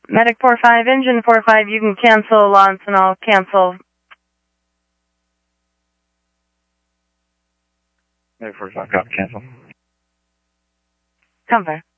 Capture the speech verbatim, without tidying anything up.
Medic four five, engine four five, you can cancel, launch and I'll cancel. Medic four five, copy, cancel. Cover.